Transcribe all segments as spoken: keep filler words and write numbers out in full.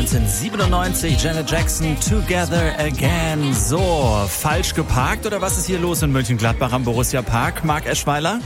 neunzehnhundertsiebenundneunzig, Janet Jackson, Together Again. So, falsch geparkt oder was ist hier los in Mönchengladbach am Borussia Park, Marc Eschweiler?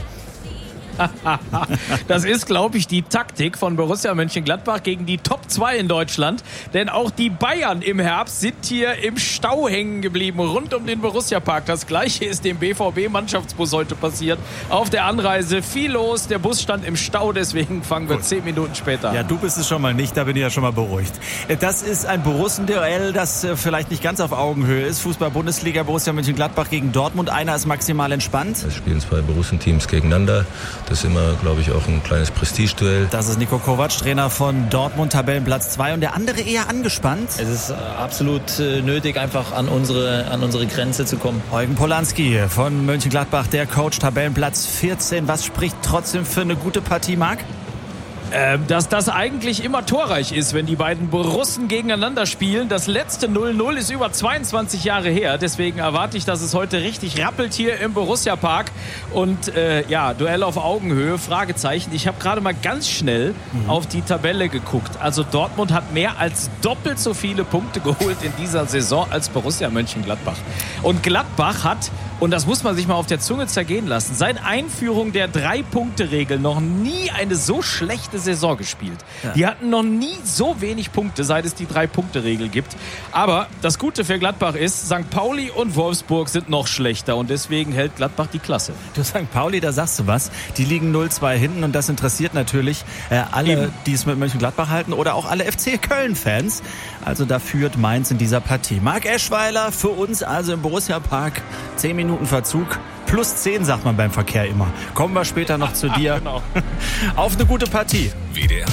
Das ist, glaube ich, die Taktik von Borussia Mönchengladbach gegen die Top zwei in Deutschland. Denn auch die Bayern im Herbst sind hier im Stau hängen geblieben, rund um den Borussia Park. Das Gleiche ist dem B V B-Mannschaftsbus heute passiert. Auf der Anreise viel los, der Bus stand im Stau, deswegen fangen wir zehn Minuten später an. Ja, du bist es schon mal nicht, da bin ich ja schon mal beruhigt. Das ist ein Borussen-Duell, das vielleicht nicht ganz auf Augenhöhe ist. Fußball-Bundesliga, Borussia Mönchengladbach gegen Dortmund. Einer ist maximal entspannt. Es spielen zwei Borussen-Teams gegeneinander. Das ist immer, glaube ich, auch ein kleines Prestigeduell. Das ist Niko Kovac, Trainer von Dortmund, Tabellenplatz zwei. Und der andere eher angespannt. Es ist absolut nötig, einfach an unsere, an unsere Grenze zu kommen. Eugen Polanski von Mönchengladbach, der Coach, Tabellenplatz vierzehn. Was spricht trotzdem für eine gute Partie, Marc? Ähm, dass das eigentlich immer torreich ist, wenn die beiden Borussen gegeneinander spielen. Das letzte null null ist über zweiundzwanzig Jahre her. Deswegen erwarte ich, dass es heute richtig rappelt hier im Borussia Park. Und äh, ja, Duell auf Augenhöhe, Fragezeichen. Ich habe gerade mal ganz schnell mhm. auf die Tabelle geguckt. Also Dortmund hat mehr als doppelt so viele Punkte geholt in dieser Saison als Borussia Mönchengladbach. Und Gladbach hat, und das muss man sich mal auf der Zunge zergehen lassen, seit Einführung der Drei-Punkte-Regel noch nie eine so schlechte Saison gespielt. Ja. Die hatten noch nie so wenig Punkte, seit es die Drei-Punkte-Regel gibt. Aber das Gute für Gladbach ist, Sankt Pauli und Wolfsburg sind noch schlechter und deswegen hält Gladbach die Klasse. Du, Sankt Pauli, da sagst du was. Die liegen null zwei hinten und das interessiert natürlich äh, alle, Eben. die es mit Mönchengladbach halten oder auch alle F C Köln-Fans. Also da führt Mainz in dieser Partie. Marc Eschweiler für uns also im Borussia Park. Zehn Minuten Verzug. Plus zehn sagt man beim Verkehr immer. Kommen wir später noch zu dir. Genau. Auf eine gute Partie. W D R